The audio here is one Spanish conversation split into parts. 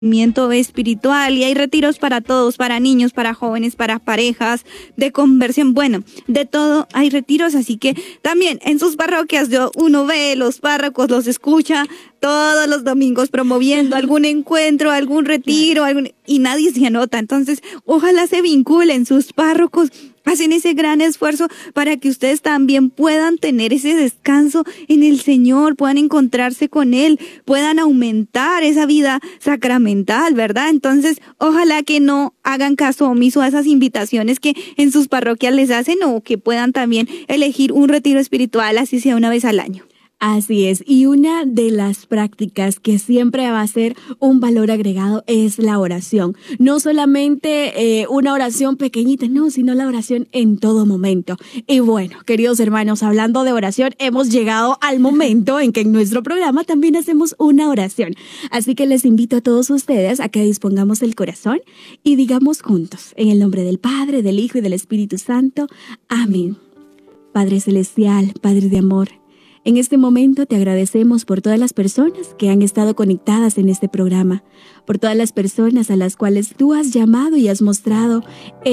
espiritual, y hay retiros para todos, para niños, para jóvenes, para parejas, de conversión, bueno, de todo hay retiros, así que también en sus parroquias uno ve los párrocos, los escucha todos los domingos promoviendo algún encuentro, algún retiro, y nadie se anota. Entonces, ojalá se vinculen sus párrocos, hacen ese gran esfuerzo para que ustedes también puedan tener ese descanso en el Señor, puedan encontrarse con Él, puedan aumentar esa vida sacramental, ¿verdad? Entonces, ojalá que no hagan caso omiso a esas invitaciones que en sus parroquias les hacen, o que puedan también elegir un retiro espiritual, así sea una vez al año. Así es, y una de las prácticas que siempre va a ser un valor agregado es la oración. No solamente una oración pequeñita, no, sino la oración en todo momento. Y bueno, queridos hermanos, hablando de oración, hemos llegado al momento en que en nuestro programa también hacemos una oración. Así que les invito a todos ustedes a que dispongamos el corazón y digamos juntos, en el nombre del Padre, del Hijo y del Espíritu Santo. Amén. Padre Celestial, Padre de amor, en este momento te agradecemos por todas las personas que han estado conectadas en este programa, por todas las personas a las cuales tú has llamado y has mostrado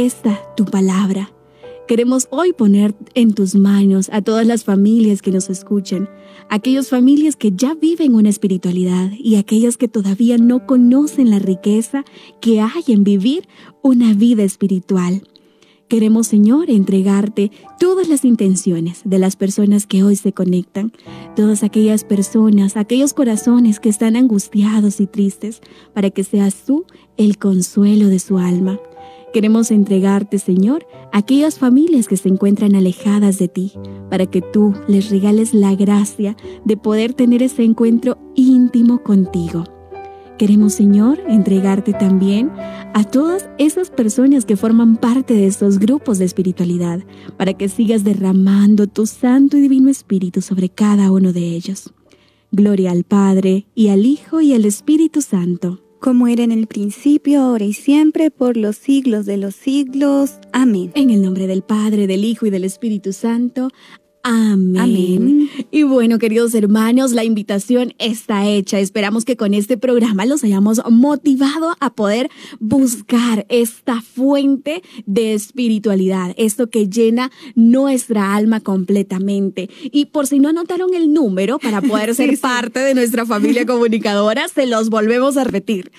tu palabra. Queremos hoy poner en tus manos a todas las familias que nos escuchan, aquellas familias que ya viven una espiritualidad y aquellas que todavía no conocen la riqueza que hay en vivir una vida espiritual. Queremos, Señor, entregarte todas las intenciones de las personas que hoy se conectan, todas aquellas personas, aquellos corazones que están angustiados y tristes, para que seas tú el consuelo de su alma. Queremos entregarte, Señor, aquellas familias que se encuentran alejadas de ti, para que tú les regales la gracia de poder tener ese encuentro íntimo contigo. Queremos, Señor, entregarte también a todas esas personas que forman parte de estos grupos de espiritualidad, para que sigas derramando tu Santo y Divino Espíritu sobre cada uno de ellos. Gloria al Padre, y al Hijo, y al Espíritu Santo. Como era en el principio, ahora y siempre, por los siglos de los siglos. Amén. En el nombre del Padre, del Hijo y del Espíritu Santo. Amén. Amén. Y bueno, queridos hermanos, la invitación está hecha. Esperamos que con este programa los hayamos motivado a poder buscar esta fuente de espiritualidad, esto que llena nuestra alma completamente. Y por si no anotaron el número para poder ser parte de nuestra familia comunicadora, se los volvemos a repetir.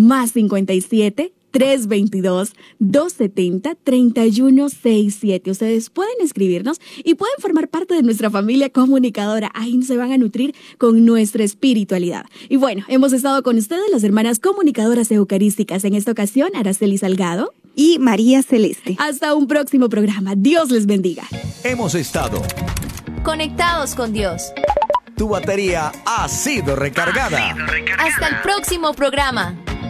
+57 322-270-3167. Ustedes pueden escribirnos y pueden formar parte de nuestra familia comunicadora. Ahí se van a nutrir con nuestra espiritualidad. Y bueno, hemos estado con ustedes las hermanas comunicadoras eucarísticas. En esta ocasión, Araceli Salgado y María Celeste. Hasta un próximo programa. Dios les bendiga. Hemos estado conectados con Dios. Tu batería ha sido recargada. Hasta el próximo programa.